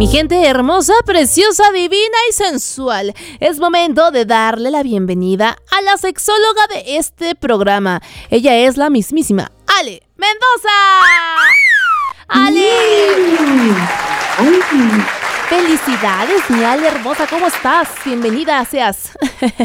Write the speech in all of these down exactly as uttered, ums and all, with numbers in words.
Mi gente hermosa, preciosa, divina y sensual, es momento de darle la bienvenida a la sexóloga de este programa. Ella es la mismísima Ale Mendoza. ¡Ale! ¡Felicidades, mi Ale hermosa! ¿Cómo estás? Bienvenida seas.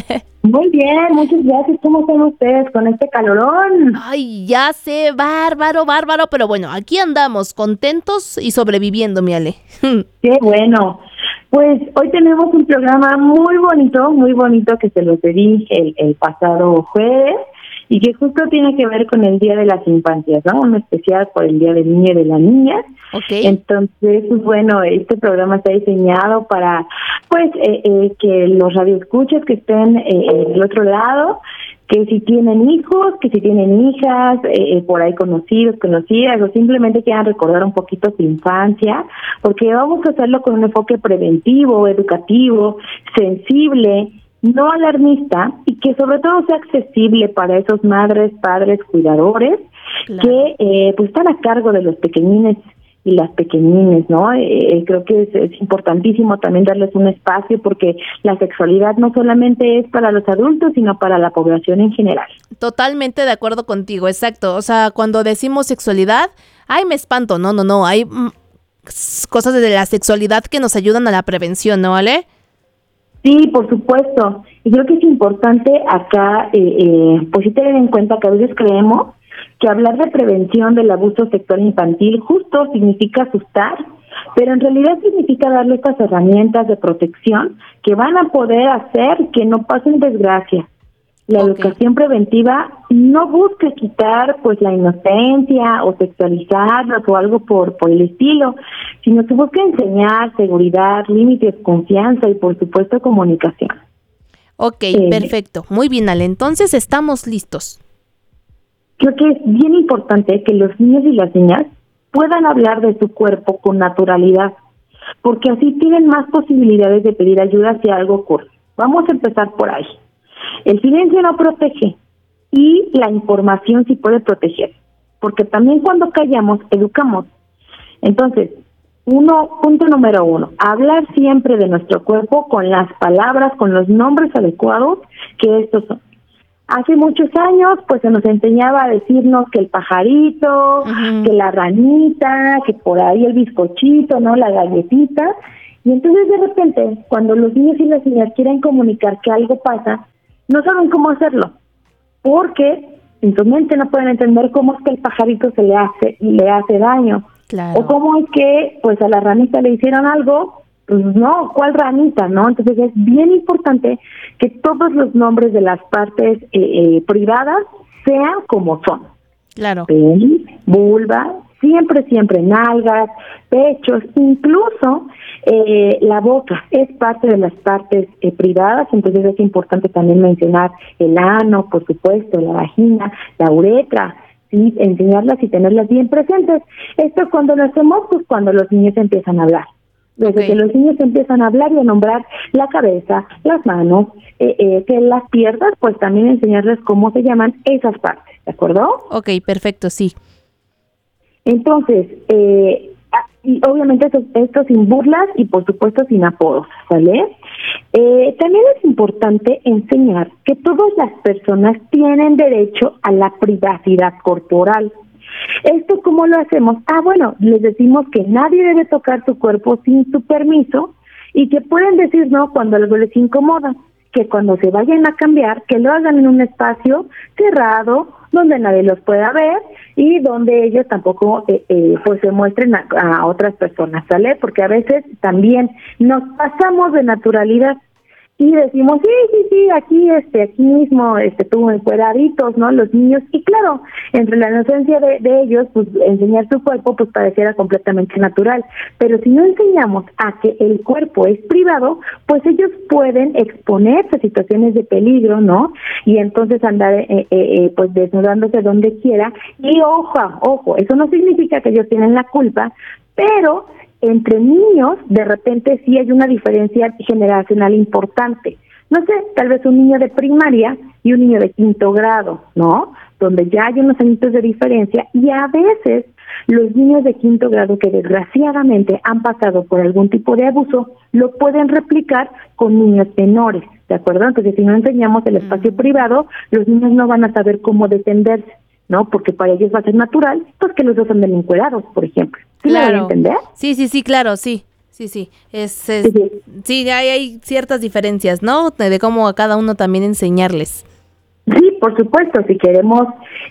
Muy bien, muchas gracias. ¿Cómo están ustedes con este calorón? Ay, ya sé, bárbaro, bárbaro, pero bueno, aquí andamos, contentos y sobreviviendo, mi Ale. Qué bueno. Pues hoy tenemos un programa muy bonito, muy bonito que se los pedí el, el pasado jueves y que justo tiene que ver con el Día de las Infancias, ¿no? Un especial por el Día del Niño y de la Niña. Okay. Entonces, pues bueno, este programa está diseñado para, pues, eh, eh, que los radioescuchas que estén eh, del otro lado, que si tienen hijos, que si tienen hijas, eh, por ahí conocidos, conocidas, o simplemente quieran recordar un poquito su infancia, porque vamos a hacerlo con un enfoque preventivo, educativo, sensible, no alarmista, y que sobre todo sea accesible para esos madres, padres, cuidadores, claro, que eh, pues están a cargo de los pequeñines y las pequeñines, ¿no? Eh, creo que es, es importantísimo también darles un espacio porque la sexualidad no solamente es para los adultos, sino para la población en general. Totalmente de acuerdo contigo, exacto. O sea, cuando decimos sexualidad, ay, me espanto, no, no, no, hay mm, cosas de la sexualidad que nos ayudan a la prevención, ¿no, Ale? Sí, por supuesto. Y creo que es importante acá, eh, eh, pues sí tener en cuenta que a veces creemos que hablar de prevención del abuso sexual infantil justo significa asustar, pero en realidad significa darle estas herramientas de protección que van a poder hacer que no pasen desgracia. La okay. educación preventiva no busca quitar pues la inocencia o sexualizarlos o algo por, por el estilo, sino que busca enseñar seguridad, límites, confianza y por supuesto comunicación. Ok, eh, perfecto. Muy bien, Ale. Entonces estamos listos. Creo que es bien importante que los niños y las niñas puedan hablar de su cuerpo con naturalidad, porque así tienen más posibilidades de pedir ayuda si algo ocurre. Vamos a empezar por ahí. El silencio no protege y la información sí puede proteger, porque también cuando callamos, educamos. Entonces, uno, punto número uno, hablar siempre de nuestro cuerpo con las palabras, con los nombres adecuados que estos son. Hace muchos años, pues se nos enseñaba a decirnos que el pajarito, uh-huh. que la ranita, que por ahí el bizcochito, ¿no? La galletita. Y entonces de repente, cuando los niños y las niñas quieren comunicar que algo pasa, no saben cómo hacerlo, porque en su mente no pueden entender cómo es que el pajarito se le hace, le hace daño. Claro. O cómo es que, pues a la ranita le hicieron algo. Pues no, ¿cuál ranita, no? Entonces es bien importante que todos los nombres de las partes eh, eh, privadas sean como son. Claro. Penis, vulva, siempre, siempre nalgas, pechos, incluso eh, la boca es parte de las partes eh, privadas, entonces es importante también mencionar el ano, por supuesto, la vagina, la uretra, sí, enseñarlas y tenerlas bien presentes. Esto es cuando lo hacemos, pues cuando los niños empiezan a hablar. Desde okay. que los niños empiezan a hablar y a nombrar la cabeza, las manos, eh, eh, que las piernas, pues también enseñarles cómo se llaman esas partes, ¿de acuerdo? Ok, perfecto, sí. Entonces, eh, y obviamente esto, esto sin burlas y por supuesto sin apodos, ¿vale? Eh, también es importante enseñar que todas las personas tienen derecho a la privacidad corporal. ¿Esto cómo lo hacemos? Ah, bueno, les decimos que nadie debe tocar su cuerpo sin su permiso y que pueden decir no cuando algo les incomoda, que cuando se vayan a cambiar, que lo hagan en un espacio cerrado, donde nadie los pueda ver y donde ellos tampoco eh, eh, pues se muestren a, a otras personas, ¿sale? Porque a veces también nos pasamos de naturalidad y decimos, sí, sí, sí, aquí, este, aquí mismo, este, tú encueraditos, ¿no? Los niños, y claro, entre la inocencia de, de ellos, pues, enseñar su cuerpo, pues, pareciera completamente natural, pero si no enseñamos a que el cuerpo es privado, pues ellos pueden exponerse a situaciones de peligro, ¿no? Y entonces andar, eh, eh, eh, pues, desnudándose donde quiera, y ojo, ojo, eso no significa que ellos tienen la culpa, pero entre niños, de repente sí hay una diferencia generacional importante. No sé, tal vez un niño de primaria y un niño de quinto grado, ¿no? Donde ya hay unos añitos de diferencia y a veces Los niños de quinto grado que desgraciadamente han pasado por algún tipo de abuso lo pueden replicar con niños menores, ¿de acuerdo? Entonces, si no enseñamos el espacio uh-huh. privado, los niños no van a saber cómo defenderse, ¿no? Porque para ellos va a ser natural, pues que los dos anden encuerados, por ejemplo. ¿Sí claro. me van a entender? Sí, sí, sí, claro, sí. Sí, sí, es, es, sí, sí. sí hay, hay ciertas diferencias, ¿no? De, de cómo a cada uno también enseñarles. Sí, por supuesto, si queremos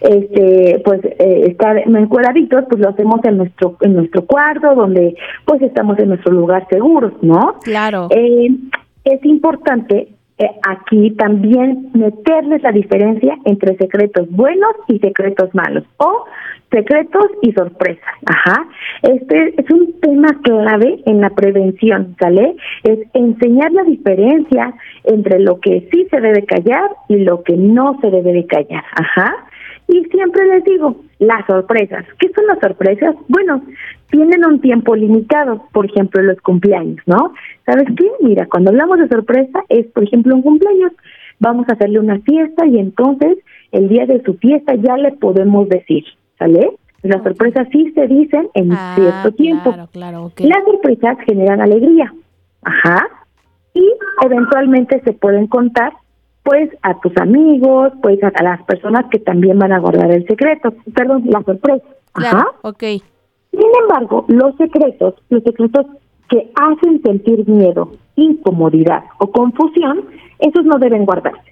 este pues eh, estar encueraditos, pues lo hacemos en nuestro en nuestro cuarto, donde pues estamos en nuestro lugar seguros, ¿no? Claro. Eh, es importante eh, aquí también meterles la diferencia entre secretos buenos y secretos malos, o secretos y sorpresas. Ajá. Este es un tema clave en la prevención, ¿sale? Es enseñar la diferencia entre lo que sí se debe callar y lo que no se debe de callar. Ajá. Y siempre les digo, las sorpresas. ¿Qué son las sorpresas? Bueno, tienen un tiempo limitado, por ejemplo, los cumpleaños, ¿no? ¿Sabes qué? Mira, cuando hablamos de sorpresa es, por ejemplo, un cumpleaños. Vamos a hacerle una fiesta y entonces el día de su fiesta ya le podemos decir, ¿sale? Las sorpresas sí se dicen en ah, cierto tiempo. Claro, claro, okay. Las sorpresas generan alegría. Ajá. Y eventualmente se pueden contar pues a tus amigos, pues a, a las personas que también van a guardar el secreto, perdón, la sorpresa. Claro, ajá. Okay. Sin embargo, los secretos, los secretos que hacen sentir miedo, incomodidad o confusión, esos no deben guardarse.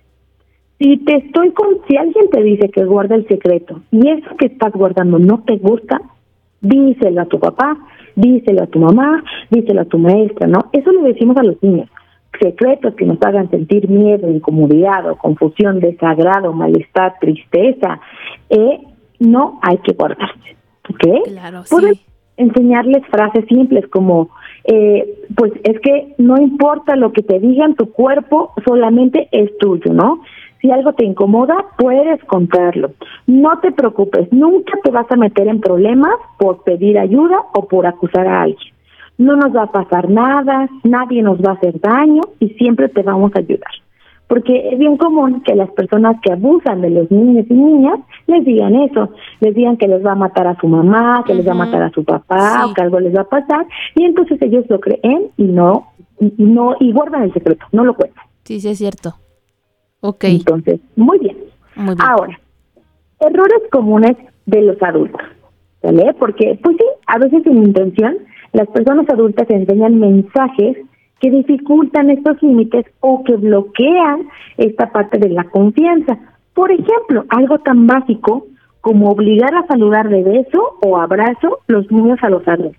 Si te estoy con, si alguien te dice que guarda el secreto y eso que estás guardando no te gusta, díselo a tu papá, díselo a tu mamá, díselo a tu maestra, ¿no? Eso le decimos a los niños. Secretos que nos hagan sentir miedo, incomodidad o confusión, desagrado, malestar, tristeza, eh, no hay que guardarse, ¿ok? Claro, sí. Puedes enseñarles frases simples como, eh, pues es que no importa lo que te digan, tu cuerpo solamente es tuyo, ¿no? Si algo te incomoda, puedes contarlo. No te preocupes, nunca te vas a meter en problemas por pedir ayuda o por acusar a alguien. No nos va a pasar nada, nadie nos va a hacer daño y siempre te vamos a ayudar. Porque es bien común que las personas que abusan de los niños y niñas les digan eso, les digan que les va a matar a su mamá, que uh-huh. les va a matar a su papá, sí. o que algo les va a pasar, y entonces ellos lo creen y no, y no y guardan el secreto, no lo cuentan. Sí, sí es cierto. Okay. Entonces, muy bien. Muy bien. Ahora, errores comunes de los adultos, ¿vale? Porque, pues sí, a veces sin intención, las personas adultas enseñan mensajes que dificultan estos límites o que bloquean esta parte de la confianza. Por ejemplo, algo tan básico como obligar a saludar de beso o abrazo los niños a los adultos.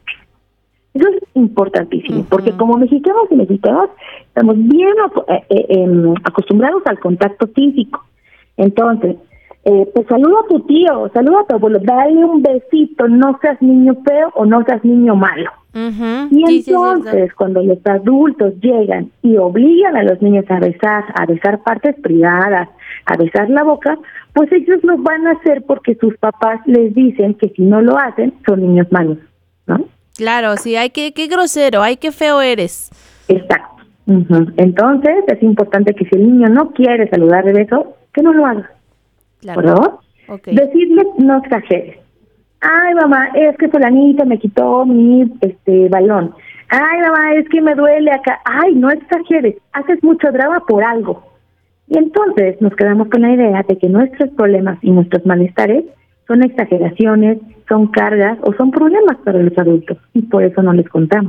Eso es importantísimo, uh-huh. porque como mexicanos y mexicanos estamos bien eh, eh, acostumbrados al contacto físico. Entonces, eh, pues saluda a tu tío, saluda a tu abuelo, dale un besito, no seas niño feo o no seas niño malo. Uh-huh. Y sí, entonces, sí, sí, sí. cuando los adultos llegan y obligan a los niños a besar, a besar partes privadas, a besar la boca, pues ellos lo van a hacer porque sus papás les dicen que si no lo hacen, son niños malos, ¿no? Claro, sí, ay, qué, qué grosero, ay, qué feo eres. Exacto. Uh-huh. Entonces, es importante que si el niño no quiere saludar de beso, que no lo haga. Claro. ¿Verdad? Okay. Decirle, no exageres. Ay, mamá, es que fulanita me quitó mi este balón. Ay, mamá, es que me duele acá. Ay, no exageres, haces mucho drama por algo. Y entonces nos quedamos con la idea de que nuestros problemas y nuestros malestares son exageraciones, son cargas o son problemas para los adultos y por eso no les contamos.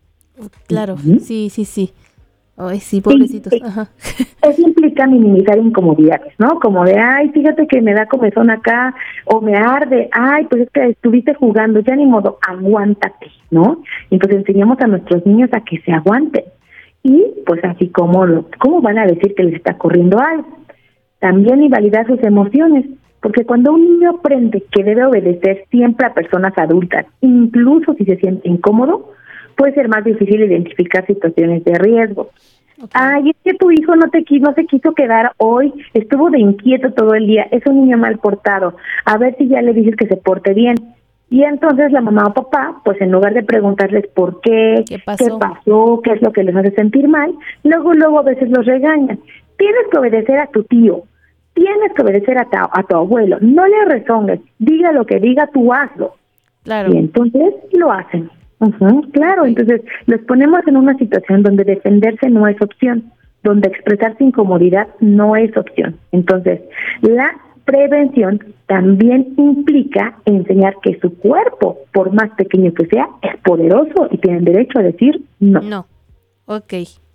Claro, uh-huh. sí, sí, sí. Ay, sí, pobrecitos. Sí, Ajá. Eso implica minimizar incomodidades, ¿no? Como de, ay, fíjate que me da comezón acá, o me arde, ay, pues es que estuviste jugando, ya ni modo, aguántate, ¿no? Entonces enseñamos a nuestros niños a que se aguanten. Y pues así como, lo, ¿cómo van a decir que les está corriendo algo? También invalidar sus emociones. Porque cuando un niño aprende que debe obedecer siempre a personas adultas, incluso si se siente incómodo, puede ser más difícil identificar situaciones de riesgo. Okay. Ay, es que tu hijo no te no se quiso quedar hoy, estuvo de inquieto todo el día, es un niño mal portado, a ver si ya le dices que se porte bien. Y entonces la mamá o papá, pues en lugar de preguntarles por qué, qué pasó, qué pasó, qué es lo que les hace sentir mal, luego luego a veces los regañan. Tienes que obedecer a tu tío, tienes que obedecer a tu, a tu abuelo, no le rezongues, diga lo que diga, tú hazlo. Claro. Y entonces lo hacen. Uh-huh, claro, entonces los ponemos en una situación donde defenderse no es opción, donde expresarse incomodidad no es opción. Entonces, la prevención también implica enseñar que su cuerpo, por más pequeño que sea, es poderoso y tienen derecho a decir no. No. Ok.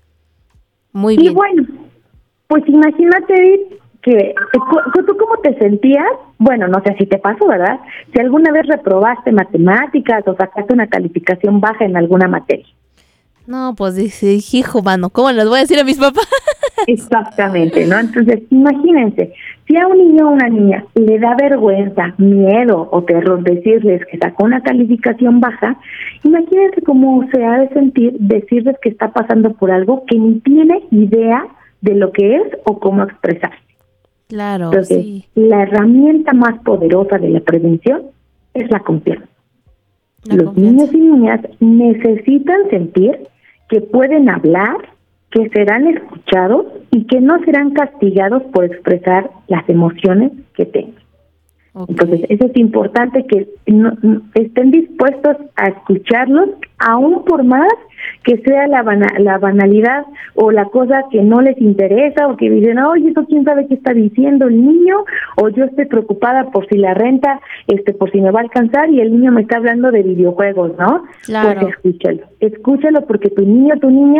Muy y bien. Y bueno, pues imagínate, Edith, que tú cómo te sentías, bueno, no sé si te pasó, ¿verdad? Si alguna vez reprobaste matemáticas o sacaste una calificación baja en alguna materia. No, pues dice, hijo, mano, ¿cómo les voy a decir a mis papás? Exactamente, ¿no? Entonces, imagínense, si a un niño o una niña le da vergüenza, miedo o terror decirles que sacó una calificación baja, imagínense cómo se ha de sentir decirles que está pasando por algo que ni tiene idea de lo que es o cómo expresarse. Claro, Entonces, sí. la herramienta más poderosa de la prevención es la confianza. La Los confianza. niños y niñas necesitan sentir que pueden hablar, que serán escuchados y que no serán castigados por expresar las emociones que tengan. Okay. Entonces, eso es importante, que no, no, estén dispuestos a escucharlos, aún por más que sea la, bana, la banalidad o la cosa que no les interesa, o que dicen, oye, eso quién sabe qué está diciendo el niño, o yo estoy preocupada por si la renta, este, por si me va a alcanzar, y el niño me está hablando de videojuegos, ¿no? Claro. Pues escúchalo, escúchalo, porque tu niño, tu niña,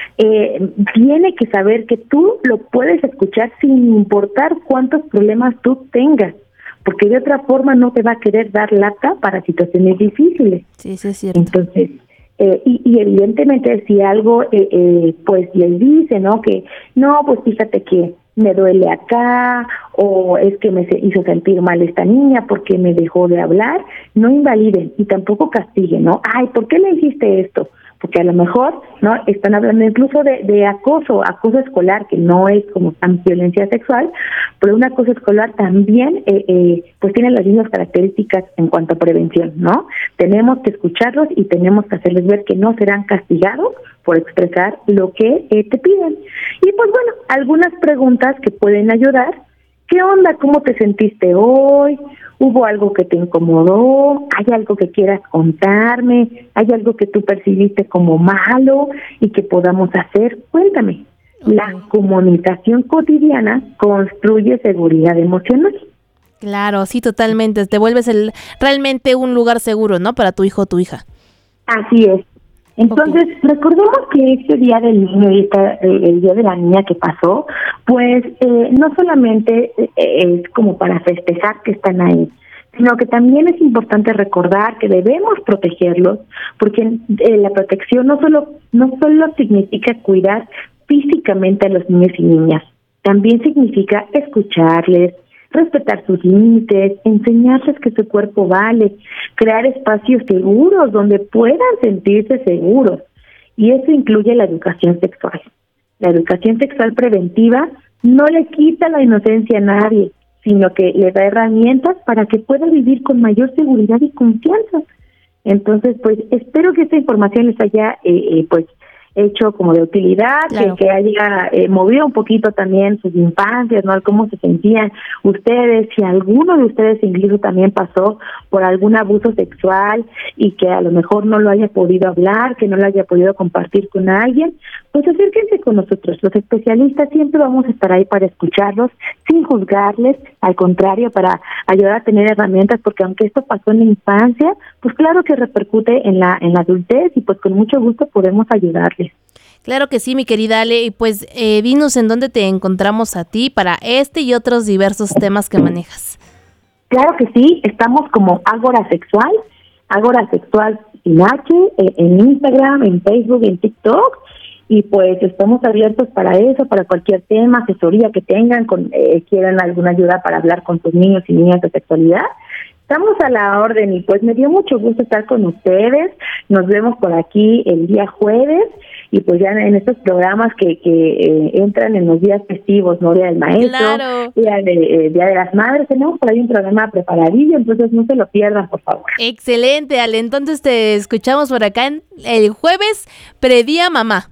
eh, tiene que saber que tú lo puedes escuchar sin importar cuántos problemas tú tengas, porque de otra forma no te va a querer dar lata para situaciones difíciles. Sí, sí es cierto. Entonces, eh, y, y evidentemente si algo, eh, eh, pues les dice, ¿no? Que, no, pues fíjate que me duele acá, o es que me hizo sentir mal esta niña porque me dejó de hablar, no invaliden y tampoco castiguen, ¿no? Ay, ¿por qué le hiciste esto? Porque a lo mejor, ¿no? Están hablando incluso de, de acoso, acoso escolar, que no es como tan violencia sexual, pero un acoso escolar también, eh, eh, pues tiene las mismas características en cuanto a prevención, ¿no? Tenemos que escucharlos y tenemos que hacerles ver que no serán castigados por expresar lo que eh, te piden. Y pues bueno, algunas preguntas que pueden ayudar. ¿Qué onda? ¿Cómo te sentiste hoy? ¿Hubo algo que te incomodó? ¿Hay algo que quieras contarme? ¿Hay algo que tú percibiste como malo y que podamos hacer? Cuéntame. Okay. La comunicación cotidiana construye seguridad emocional. Claro, sí, totalmente. Te vuelves el, realmente un lugar seguro, ¿no? Para tu hijo o tu hija. Así es. Entonces, okay. recordemos que este día del niño y esta, el, el día de la niña que pasó, pues eh, no solamente eh, es como para festejar que están ahí, sino que también es importante recordar que debemos protegerlos, porque eh, la protección no solo no solo significa cuidar físicamente a los niños y niñas, también significa escucharles, respetar sus límites, enseñarles que su cuerpo vale, crear espacios seguros donde puedan sentirse seguros. Y eso incluye la educación sexual. La educación sexual preventiva no le quita la inocencia a nadie, sino que le da herramientas para que pueda vivir con mayor seguridad y confianza. Entonces, pues, espero que esta información les haya, eh, eh, pues, hecho como de utilidad, claro. que, que haya eh, movido un poquito también sus infancias, ¿no? Cómo se sentían ustedes, si alguno de ustedes incluso también pasó por algún abuso sexual y que a lo mejor no lo haya podido hablar, que no lo haya podido compartir con alguien, pues acérquense con nosotros. Los especialistas siempre vamos a estar ahí para escucharlos, sin juzgarles, al contrario, para ayudar a tener herramientas, porque aunque esto pasó en la infancia, pues claro que repercute en la en la adultez y pues con mucho gusto podemos ayudarles. Claro que sí, mi querida Ale, y pues eh, dinos en dónde te encontramos a ti para este y otros diversos temas que manejas. Claro que sí, estamos como Ágora Sexual, Ágora Sexual sin H, eh, en Instagram, en Facebook, en TikTok, y pues estamos abiertos para eso, para cualquier tema, asesoría que tengan, con, eh, quieran alguna ayuda para hablar con sus niños y niñas de sexualidad. Estamos a la orden y pues me dio mucho gusto estar con ustedes. Nos vemos por aquí el día jueves y pues ya en estos programas que, que eh, entran en los días festivos, ¿no? Día del Maestro, claro. Día de, eh, Día de las Madres. Tenemos por ahí un programa preparadillo, entonces no se lo pierdan, por favor. Excelente, Ale. Entonces te escuchamos por acá en el jueves predía mamá.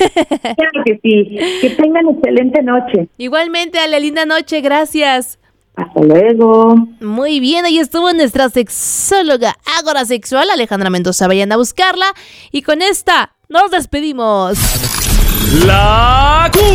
Claro que sí. Que tengan excelente noche. Igualmente, Ale, linda noche. Gracias. Hasta luego. Muy bien, ahí estuvo nuestra sexóloga agorasexual Alejandra Mendoza. Vayan a buscarla y con esta nos despedimos. La